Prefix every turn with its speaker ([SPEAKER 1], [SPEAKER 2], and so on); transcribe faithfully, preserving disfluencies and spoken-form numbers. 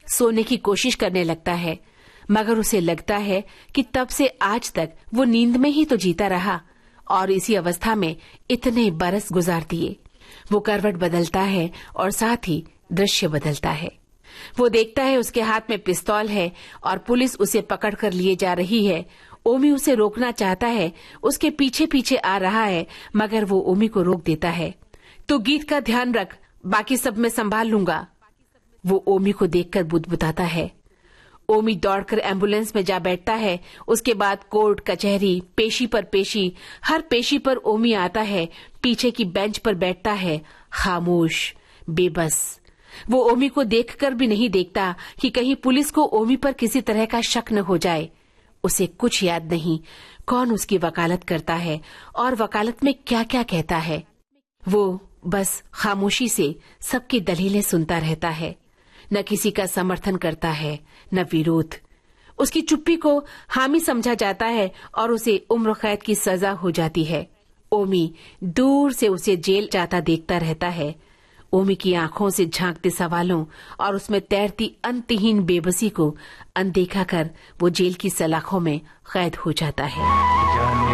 [SPEAKER 1] सोने की कोशिश करने लगता है, मगर उसे लगता है कि तब से आज तक वो नींद में ही तो जीता रहा और इसी अवस्था में इतने बरस गुजार दिए। वो करवट बदलता है और साथ ही दृश्य बदलता है। वो देखता है उसके हाथ में पिस्तौल है और पुलिस उसे पकड़ कर लिए जा रही है। ओमी उसे रोकना चाहता है, उसके पीछे पीछे आ रहा है, मगर वो ओमी को रोक देता है। तो गीत का ध्यान रख, बाकी सब मैं संभाल लूंगा। वो ओमी को देखकर बुदबुदाता है। ओमी दौड़कर एम्बुलेंस में जा बैठता है। उसके बाद कोर्ट कचहरी, पेशी पर पेशी, हर पेशी पर ओमी आता है, पीछे की बेंच पर बैठता है, खामोश, बेबस। वो ओमी को देखकर भी नहीं देखता कि कहीं पुलिस को ओमी पर किसी तरह का शक न हो जाए। उसे कुछ याद नहीं कौन उसकी वकालत करता है और वकालत में क्या क्या कहता है। वो बस खामोशी से सबकी दलीलें सुनता रहता है, न किसी का समर्थन करता है न विरोध। उसकी चुप्पी को हामी समझा जाता है और उसे उम्र कैद की सजा हो जाती है। ओमी दूर से उसे जेल जाता देखता रहता है। ओमी की आंखों से झांकते सवालों और उसमें तैरती अंतहीन बेबसी को अनदेखा कर वो जेल की सलाखों में कैद हो जाता है।